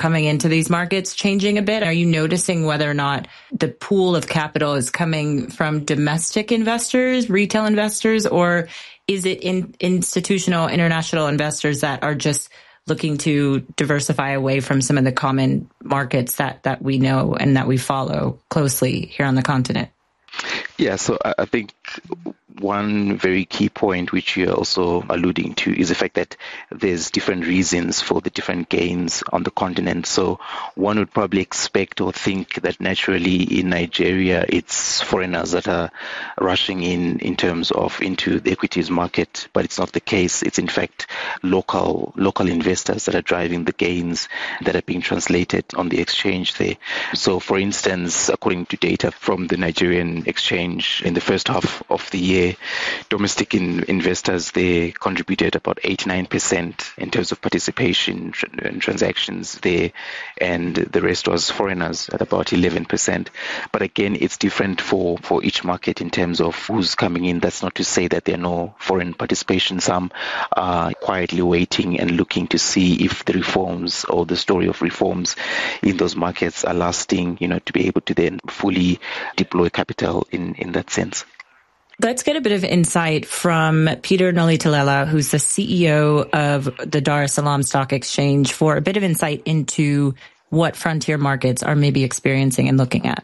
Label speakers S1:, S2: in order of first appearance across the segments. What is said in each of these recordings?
S1: coming into these markets changing a bit? Are you noticing whether or not the pool of capital is coming from domestic investors, retail investors, or is it institutional, international investors that are just looking to diversify away from some of the common markets that we know and that we follow closely here on the continent?
S2: Yeah, so I think one very key point which you're also alluding to is the fact that there's different reasons for the different gains on the continent. So one would probably expect or think that naturally in Nigeria, it's foreigners that are rushing in terms of into the equities market, but it's not the case. It's in fact local investors that are driving the gains that are being translated on the exchange there. So for instance, according to data from the Nigerian exchange in the first half of the year, domestic investors, they contributed about 89% in terms of participation in transactions there, and the rest was foreigners at about 11%. But again, it's different for each market in terms of who's coming in. That's not to say that there are no foreign participation. Some are quietly waiting and looking to see if the reforms or the story of reforms in those markets are lasting, to be able to then fully deploy capital in that sense.
S1: Let's get a bit of insight from Peter Nolitalela, who's the CEO of the Dar es Salaam Stock Exchange, for a bit of insight into what frontier markets are maybe experiencing and looking at.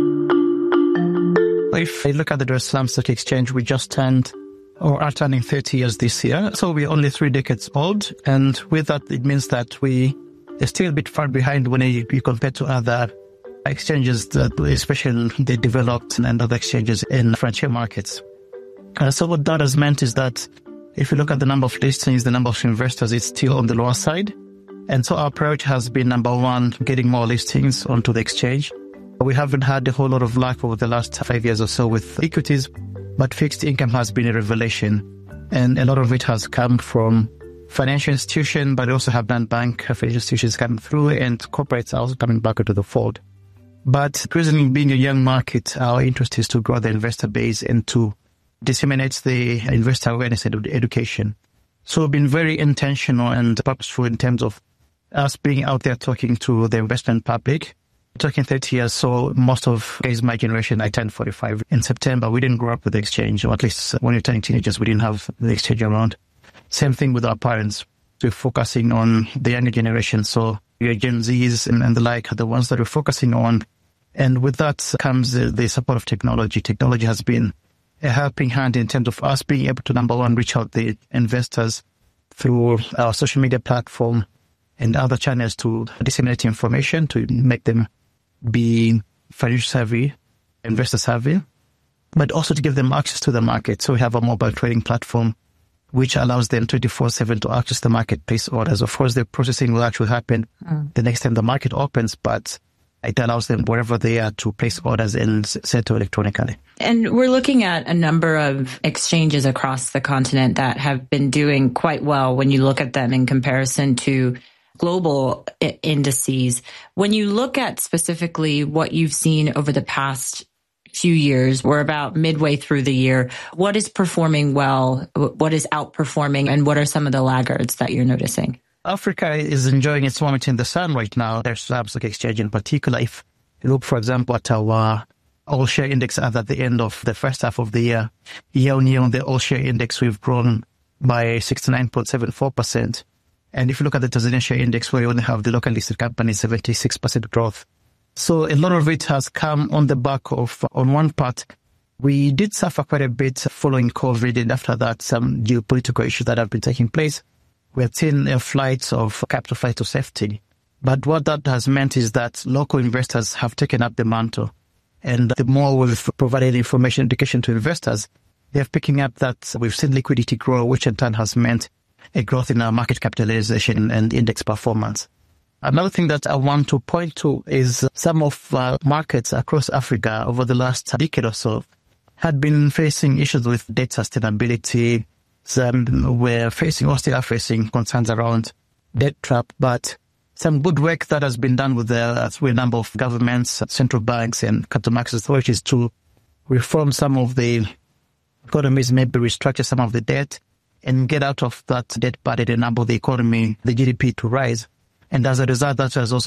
S3: If I look at the Dar es Salaam Stock Exchange, we just turned or are turning 30 years this year. So we're only 3 decades old. And with that, it means that we are still a bit far behind when you compare to other exchanges, that especially the developed and other exchanges in frontier markets. So what that has meant is that if you look at the number of listings, the number of investors, it's still on the lower side. And so our approach has been, number one, getting more listings onto the exchange. We haven't had a whole lot of luck over the last 5 years or so with equities, but fixed income has been a revelation. And a lot of it has come from financial institutions, but also have non-bank financial institutions coming through, and corporates are also coming back into the fold. But presently, being a young market, our interest is to grow the investor base and to disseminate the investor awareness and education. So we've been very intentional and purposeful in terms of us being out there talking to the investment public. Talking 30 years, so most of guys my generation, I turned 45 in September. We didn't grow up with the exchange, or at least when you're turning teenagers, we didn't have the exchange around. Same thing with our parents. We're focusing on the younger generation. So your Gen Zs and the like are the ones that we're focusing on. And with that comes the support of technology. Technology has been a helping hand in terms of us being able to, number one, reach out the investors through our social media platform and other channels to disseminate information, to make them be financial savvy, investor savvy, but also to give them access to the market. So we have a mobile trading platform which allows them 24/7 to access the marketplace orders. Of course, the processing will actually happen the next time the market opens, but it allows them wherever they are to place orders and settle electronically.
S1: And we're looking at a number of exchanges across the continent that have been doing quite well when you look at them in comparison to global indices. When you look at specifically what you've seen over the past few years, we're about midway through the year, what is performing well, what is outperforming, and what are some of the laggards that you're noticing?
S3: Africa is enjoying its moment in the sun right now. There's Salaam Stock Exchange in particular. If you look, for example, at our all-share index at the end of the first half of the year, year-on-year on the all-share index, we've grown by 69.74%. And if you look at the Tanzania share index, where you only have the local listed companies, 76% growth. So a lot of it has come on the back of, on one part, we did suffer quite a bit following COVID, and after that, some geopolitical issues that have been taking place. We have seen a flight of capital flight to safety. But what that has meant is that local investors have taken up the mantle. And the more we've provided information education to investors, they're picking up that we've seen liquidity grow, which in turn has meant a growth in our market capitalization and index performance. Another thing that I want to point to is some of markets across Africa over the last decade or so had been facing issues with debt sustainability. Some were facing or still are facing concerns around debt trap, but some good work that has been done with a number of governments, central banks and capital markets authorities to reform some of the economies, maybe restructure some of the debt and get out of that debt burden and enable the economy, the GDP to rise. And as a result, that has also